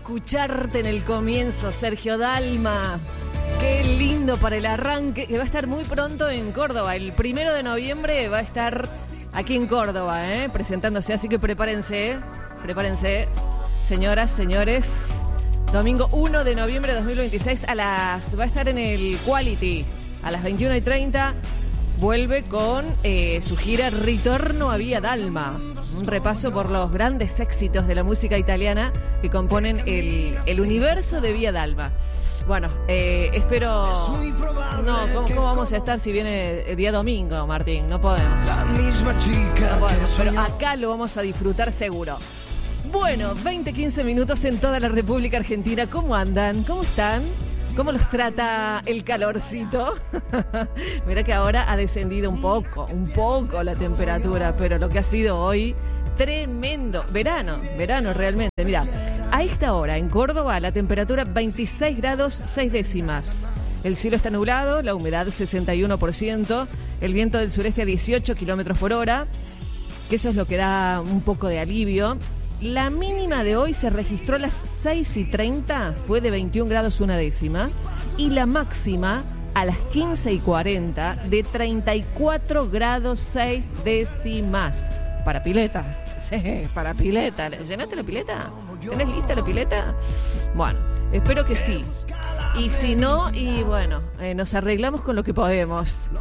escucharte en el comienzo, Sergio Dalma. Qué lindo para el arranque, que va a estar muy pronto en Córdoba. El 1 de noviembre va a estar aquí en Córdoba, presentándose. Así que prepárense, señoras, señores. Domingo 1 de noviembre de 2026 va a estar en el Quality a las 21:30. Vuelve con su gira Ritorno a Via Dalma. Un repaso por los grandes éxitos de la música italiana que componen el universo de Via Dalma. Bueno, espero... No, ¿cómo vamos a estar si viene el día domingo, Martín? No podemos. Pero acá lo vamos a disfrutar seguro. Bueno, 15 minutos en toda la República Argentina. ¿Cómo andan? ¿Cómo están? ¿Cómo los trata el calorcito? Mirá que ahora ha descendido un poco la temperatura, pero lo que ha sido hoy, tremendo. Verano realmente. Mirá, a esta hora en Córdoba la temperatura 26 grados 6 décimas. El cielo está nublado, la humedad 61%, el viento del sureste a 18 kilómetros por hora, que eso es lo que da un poco de alivio. La mínima de hoy se registró a las 6:30, fue de 21 grados 1 décima, y la máxima a las 15:40 de 34 grados 6 décimas. Para pileta, sí, para pileta. ¿Llenaste la pileta? ¿Tenés lista la pileta? Bueno, espero que sí. Y si no, y bueno, nos arreglamos con lo que podemos.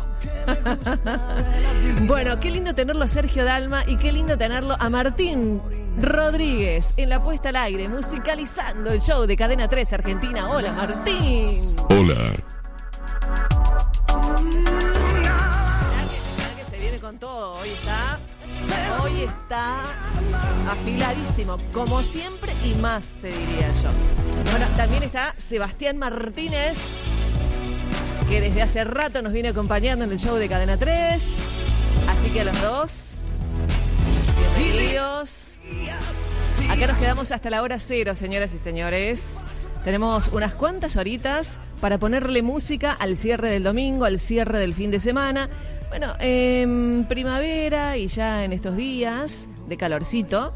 Bueno, qué lindo tenerlo a Sergio Dalma y qué lindo tenerlo a Martín Rodríguez en la puesta al aire, musicalizando el show de Cadena 3 Argentina. Hola, Martín. Hola. Que se viene con todo. Hoy está afiladísimo, como siempre y más, te diría yo. Bueno, también está Sebastián Martínez, que desde hace rato nos viene acompañando en el show de Cadena 3. Así que a los dos, bienvenidos. Acá nos quedamos hasta la hora 0, señoras y señores. Tenemos unas cuantas horitas para ponerle música al cierre del domingo, al cierre del fin de semana. Bueno, en primavera y ya en estos días de calorcito,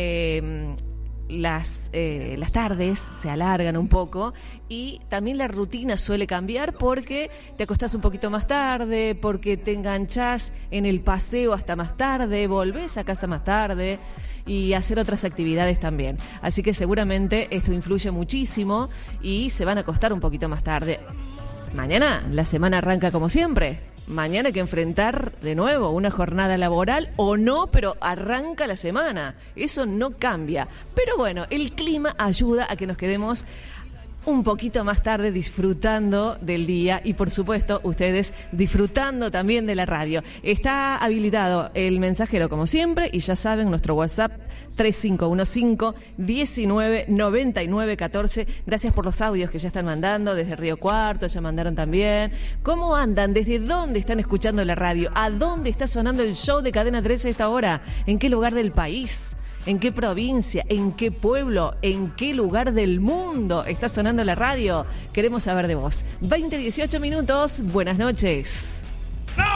las tardes se alargan un poco y también la rutina suele cambiar porque te acostás un poquito más tarde, porque te enganchás en el paseo hasta más tarde, volvés a casa más tarde y hacer otras actividades también. Así que seguramente esto influye muchísimo y se van a acostar un poquito más tarde. Mañana la semana arranca como siempre. Mañana hay que enfrentar de nuevo una jornada laboral o no, pero arranca la semana. Eso no cambia. Pero bueno, el clima ayuda a que nos quedemos un poquito más tarde disfrutando del día y por supuesto ustedes disfrutando también de la radio. Está habilitado el mensajero como siempre y ya saben, nuestro WhatsApp 3515-199914. Gracias por los audios que ya están mandando desde Río Cuarto, ya mandaron también. ¿Cómo andan? ¿Desde dónde están escuchando la radio? ¿A dónde está sonando el show de Cadena 13 a esta hora? ¿En qué lugar del país? ¿En qué provincia? ¿En qué pueblo? ¿En qué lugar del mundo está sonando la radio? Queremos saber de vos. 20-18 minutos. Buenas noches.